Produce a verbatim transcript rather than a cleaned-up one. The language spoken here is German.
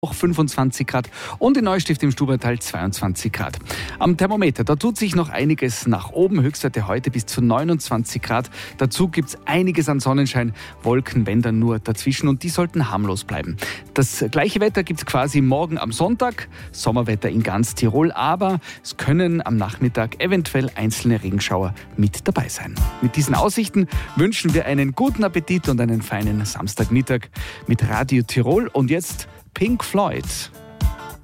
auch fünfundzwanzig Grad und in Neustift im Stubaital zweiundzwanzig Grad. Am Thermometer, da tut sich noch einiges nach oben. Höchstwerte heute bis zu neunundzwanzig Grad. Dazu gibt es einiges an Sonnenschein, Wolken, wenn dann nur dazwischen und die sollten harmlos bleiben. Das gleiche Wetter gibt es quasi morgen am Sonntag, Sommerwetter in ganz Tirol, aber es können am Nachmittag eventuell einzelne Regenschauer mit dabei sein. Mit diesen Aussichten wünschen wir einen guten Appetit und einen feinen Samstagmittag mit Radio Tirol und jetzt Pink Floyd.